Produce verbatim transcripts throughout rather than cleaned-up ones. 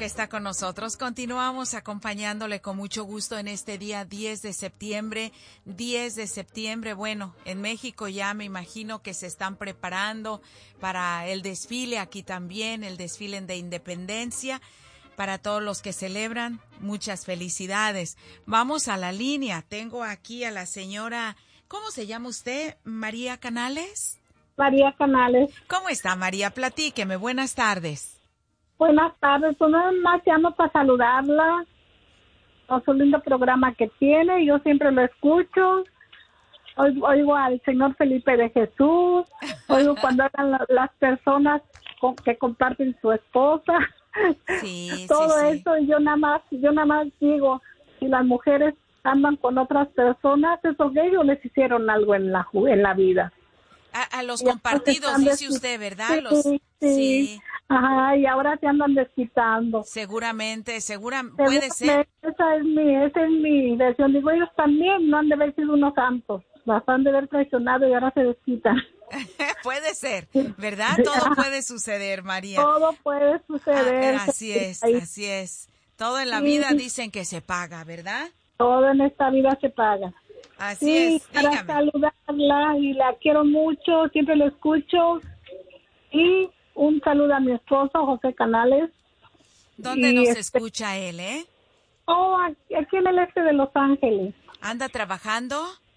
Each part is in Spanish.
que está con nosotros. Continuamos acompañándole con mucho gusto en este día diez de septiembre. diez de septiembre, bueno, en México ya me imagino que se están preparando para el desfile, aquí también, el desfile de Independencia. Para todos los que celebran, muchas felicidades. Vamos a la línea. Tengo aquí a la señora, ¿cómo se llama usted? ¿María Canales? María Canales. ¿Cómo está, María? Platíqueme. Buenas tardes. Buenas tardes. Pues nada más llamo para saludarla por su lindo programa que tiene. Yo siempre lo escucho. Oigo, oigo al señor Felipe de Jesús. Oigo cuando hablan la, las personas con, que comparten su esposa. Sí, Todo sí, sí. eso. Y yo nada más, yo nada más digo, si las mujeres andan con otras personas, es porque ellos les hicieron algo en la en la vida. A, a los Y compartidos, dice usted, ¿verdad? Sí, los, sí, sí. Ajá, y ahora se andan desquitando. Seguramente, seguramente, puede ser. Esa es mi, esa es mi versión. Digo, ellos también no han de haber sido unos santos. Las han de haber traicionado y ahora se desquitan. Puede ser, ¿verdad? Todo puede suceder, María. Todo puede suceder. Ah, así es, así es. Todo en la Sí. vida dicen que se paga, ¿verdad? Todo en esta vida se paga. Así Sí, es, para dígame. saludarla y la quiero mucho, siempre lo escucho. Y un saludo a mi esposo, José Canales. ¿Dónde y nos este, escucha él, eh? Oh, aquí, aquí en el este de Los Ángeles. ¿Anda trabajando?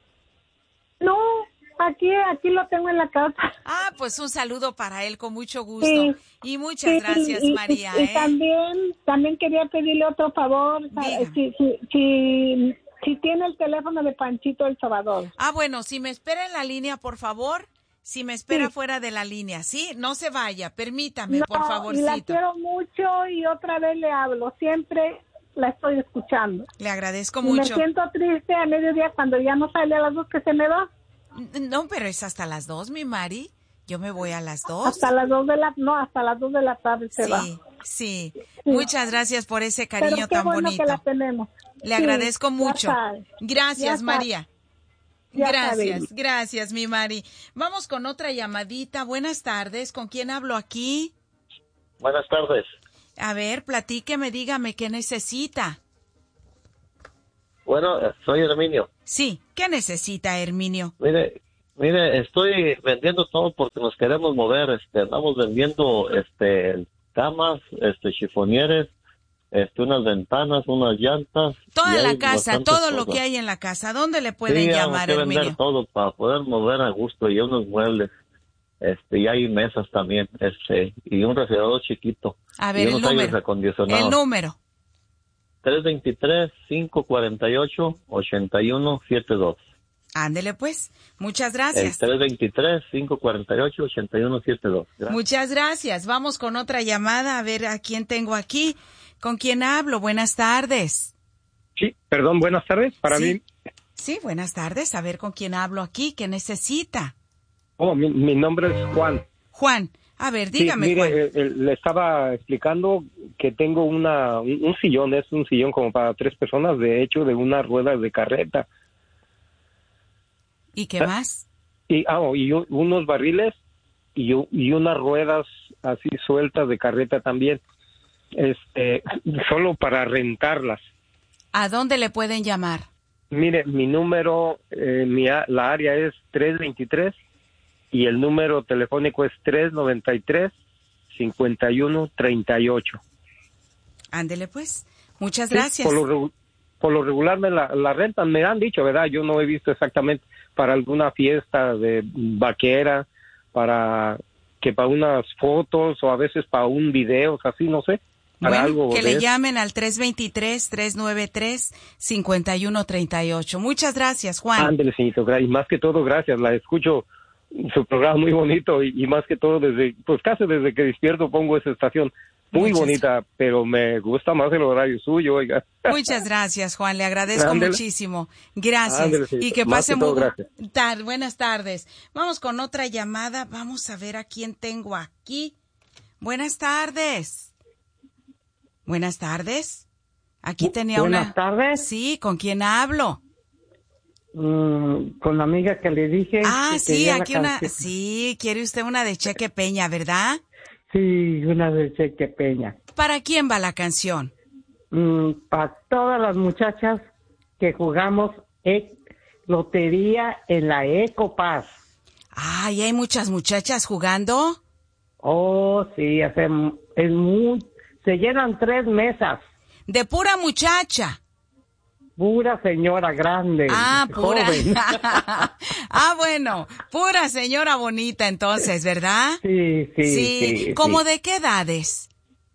No, aquí, aquí lo tengo en la casa. Ah, pues un saludo para él con mucho gusto. Sí, Y muchas sí, gracias, y, María, y, y ¿eh? también, también quería pedirle otro favor. Dígame. Si, si, si, si tiene el teléfono de Panchito El Salvador. Ah, bueno, si me espera en la línea, por favor. Si me espera Sí. fuera de la línea, ¿sí? No se vaya, permítame, No, por y la favorcito. quiero mucho y otra vez le hablo. Siempre la estoy escuchando. Le agradezco Y mucho. me siento triste a mediodía cuando ya no sale a las dos que se me va. No, pero es hasta las dos, mi Mari. Yo me voy a las dos. Hasta las dos de la, no, hasta las dos de la tarde se sí, va. sí, sí. Sí. Muchas gracias por ese cariño Pero qué tan bueno bonito. que la tenemos. Le Sí, agradezco ya mucho. sabe. Gracias, Ya María. Ya Gracias, sabe. gracias, mi Mari. Vamos con otra llamadita. Buenas tardes. ¿Con quién hablo aquí? Buenas tardes. A ver, platíqueme, dígame qué necesita. Bueno, soy Herminio. Sí, ¿qué necesita, Herminio? Mire, mire, estoy vendiendo todo porque nos queremos mover. Este, estamos vendiendo, este, camas, este, chifonieres, este, unas ventanas, unas llantas. Toda y la hay casa, bastantes todo lo cosas. que hay en la casa. ¿Dónde le pueden sí, llamar, tenemos que vender Herminio? todo para poder mover a gusto y unos muebles. Este, y hay mesas también, este, y un refrigerador chiquito. A y ver, el unos aires número. acondicionados. El número. tres dos tres, cinco cuatro ocho, ocho uno siete dos. Ándele, pues. Muchas El gracias. tres dos tres, cinco cuatro ocho, ocho uno siete dos. Gracias. Muchas gracias. Vamos con otra llamada a ver a quién tengo aquí. ¿Con quién hablo? Buenas tardes. Sí, perdón, buenas tardes. Para sí. mí, Sí, buenas tardes. A ver con quién hablo aquí. ¿Qué necesita? oh, mi, mi nombre es Juan. Juan. A ver, dígame, sí, mire, Juan. eh, eh, le estaba explicando que tengo una un, un sillón, es un sillón como para tres personas, de hecho, de una rueda de carreta. ¿Y qué más? Y, ah, oh, y u- unos barriles y, u- y unas ruedas así sueltas de carreta también, este, solo para rentarlas. ¿A dónde le pueden llamar? Mire, mi número, eh, mi, a- la área es tres dos tres y el número telefónico es tres nueve tres, cinco uno tres ocho. Ándele, pues. Muchas Sí, gracias. por, lo, regu- por lo regular me la, la rentan, me han dicho, ¿verdad? Yo no he visto exactamente para alguna fiesta de vaquera, para que para unas fotos o a veces para un video, así, no sé. Para Bueno, algo que de le eso. llamen al tres dos tres, tres nueve tres, cinco uno tres ocho. Muchas gracias, Juan. Ándele, señorito, gra- y más que todo, gracias, la escucho, su programa muy bonito, y, y más que todo, desde, pues casi desde que despierto pongo esa estación, muy Muchas- bonita, pero me gusta más el horario suyo, oiga. Muchas gracias, Juan. Le agradezco Ándele. muchísimo. Gracias. Ándele, señorita. Y que Más pase que todo, muy gracias. tar- buenas tardes. Vamos con otra llamada. Vamos a ver a quién tengo aquí. Buenas tardes. Buenas tardes. Aquí tenía Buenas una. tardes. Sí, ¿con quién hablo? Mm, con la amiga que le dije. Ah, que sí, quería la aquí una. canción. Sí, quiere usted una de Cheque Peña, ¿verdad? Sí, una de Cheque Peña. ¿Para quién va la canción? Mm, para todas las muchachas que jugamos e- lotería en la Ecopaz. Ay, ¿hay muchas muchachas jugando? Oh, sí, hace, es muy, se llenan tres mesas. De pura muchacha. Pura señora grande. Ah, pura. Joven. Ah, bueno, pura señora bonita entonces, ¿verdad? Sí, sí, Sí, sí. ¿cómo sí. de qué edades?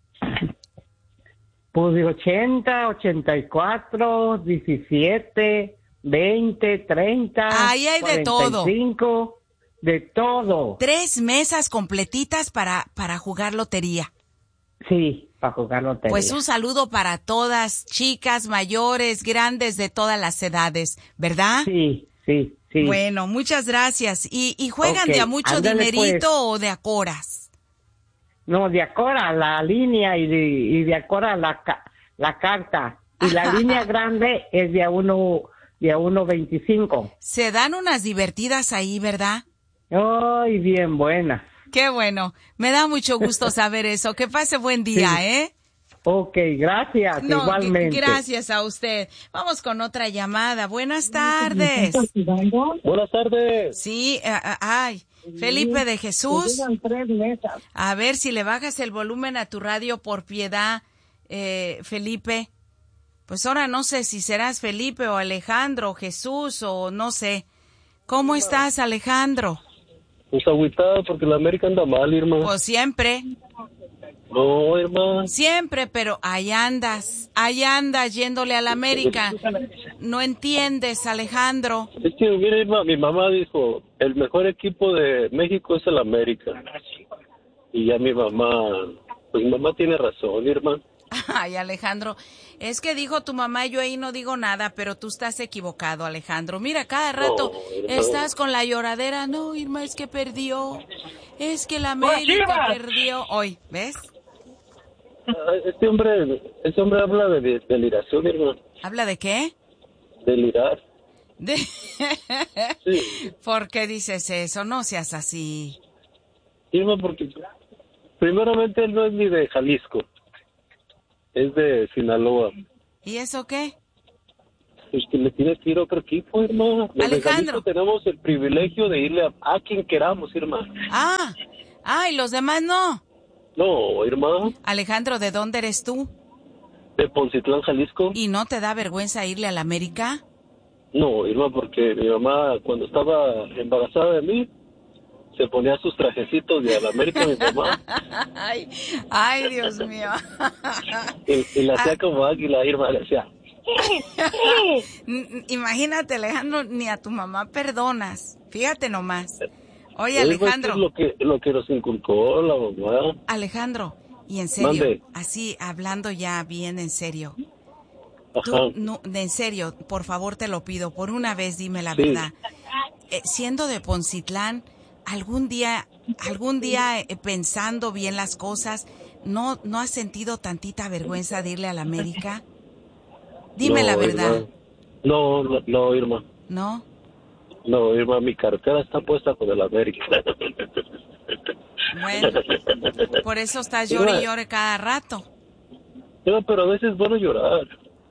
Pues de ochenta, ochenta y cuatro, diecisiete, veinte, treinta, Ahí hay de todo. cuarenta y cinco, de todo. Tres mesas completitas para, para jugar lotería. Sí, para jugar lotería. Pues un saludo para todas, chicas, mayores, grandes, de todas las edades, ¿verdad? Sí, sí, sí. Bueno, muchas gracias. ¿Y, y juegan Ok, de a mucho ándale, dinerito pues. o de a coras? No, de acora a la línea y de, y de acora a la, ca- la carta. Y la línea grande es de a uno, de a uno veinticinco. Se dan unas divertidas ahí, ¿verdad? Ay, bien buena. Qué bueno. Me da mucho gusto saber eso. Que pase buen día, Sí. ¿eh? Ok, gracias, No, igualmente. g- gracias a usted. Vamos con otra llamada. Buenas tardes. Buenas tardes. Sí, a- a- ay, Felipe de Jesús. Se llenan tres mesas. A ver si le bajas el volumen a tu radio por piedad, eh, Felipe. Pues ahora no sé si serás Felipe o Alejandro o Jesús o no sé. ¿Cómo estás, Alejandro? Pues agüitado porque la América anda mal, hermano. Pues siempre, No, hermano. siempre, pero ahí andas, ahí andas yéndole a la América. No entiendes, Alejandro. Es que, mire, Irma, mi mamá dijo, el mejor equipo de México es el América. Y ya mi mamá, pues mi mamá tiene razón, Irma. Ay, Alejandro, es que dijo tu mamá, yo ahí no digo nada, pero tú estás equivocado, Alejandro. Mira, cada rato No, no. estás con la lloradera. No, Irma, es que perdió. Es que la América perdió. Hoy, ¿ves? Ah, Este hombre, este hombre habla de, de deliración, Irma. ¿Habla de qué? Delirar. De... Sí. ¿Por qué dices eso? No seas así. Irma, porque primeramente él no es ni de Jalisco. Es de Sinaloa. ¿Y eso qué? Es que le tiene que ir a otro equipo, Irma. Los de Alejandro. Jalisco tenemos el privilegio de irle a, a quien queramos, Irma. Ah, ah, y los demás no. No, Irma. Alejandro, ¿de dónde eres tú? De Poncitlán, Jalisco. ¿Y no te da vergüenza irle a la América? No, Irma, porque mi mamá, cuando estaba embarazada de mí, se ponía sus trajecitos de a la América, mi mamá, Ay, ay, Dios mío. y, y la hacía como águila, Irma, le hacía. N- Imagínate, Alejandro, ni a tu mamá perdonas. Fíjate nomás. Oye, Irma, es que Alejandro, es lo que, lo que nos inculcó la mamá. Alejandro, y en serio, Mande. así hablando ya bien en serio. Ajá. Tú, no, en serio, por favor te lo pido, por una vez dime la Sí. verdad. Eh, siendo de Poncitlán, algún día, algún día eh, pensando bien las cosas, ¿no, no has sentido tantita vergüenza de irle a la América? Dime No, la verdad, Irma. No, no, no, Irma. ¿no? No, Irma, mi cartera está puesta con el América. Bueno, por eso estás llore y llore cada rato. No, pero a veces es bueno llorar.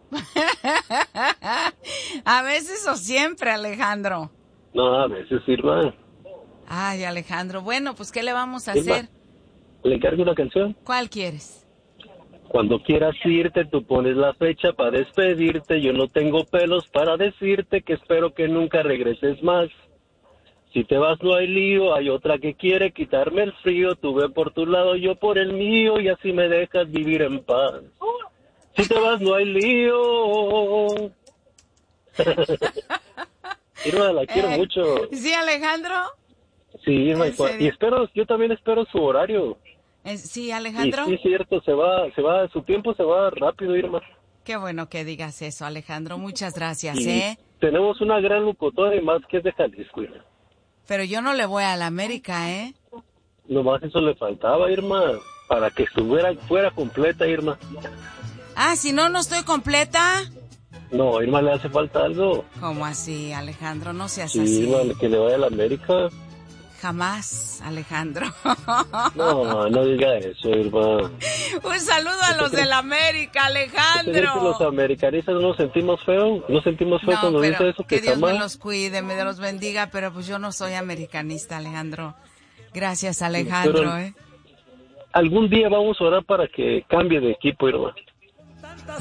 A veces o siempre, Alejandro. No, a veces, Irma. Ay, Alejandro, bueno, pues ¿qué le vamos a Irma, hacer? ¿le encargo una canción? ¿Cuál quieres? Cuando quieras irte, tú pones la fecha para despedirte. Yo no tengo pelos para decirte que espero que nunca regreses más. Si te vas no hay lío, hay otra que quiere quitarme el frío. Tú ve por tu lado, yo por el mío, y así me dejas vivir en paz. Si te vas no hay lío. Irma, la quiero Eh, mucho. ¿Sí, Alejandro? Sí, Irma, ¿en y, cua- serio? y espero, yo también espero su horario. Eh, ¿Sí, Y Alejandro? sí, es cierto, se va, se va, su tiempo se va rápido, Irma. Qué bueno que digas eso, Alejandro. Muchas gracias, Y ¿eh? tenemos una gran locutora y más que es de Jalisco, Irma. Pero yo no le voy a la América, ¿eh? Nomás eso le faltaba, Irma, para que estuviera, fuera completa, Irma. Ah, si no, no estoy completa. No, a Irma le hace falta algo. ¿Cómo así, Alejandro? No seas Sí, así. Irma, que le vaya a la América. Jamás, Alejandro. No, no diga eso, Irma. Un saludo a los del América, Alejandro. ¿Crees que los americanistas no nos sentimos feo? ¿No sentimos feo no, cuando pero dice eso? Que, que Dios jamás... me los cuide, me los bendiga, pero pues yo no soy americanista, Alejandro. Gracias, Alejandro. Pero ¿eh? Algún día vamos a orar para que cambie de equipo, Irma.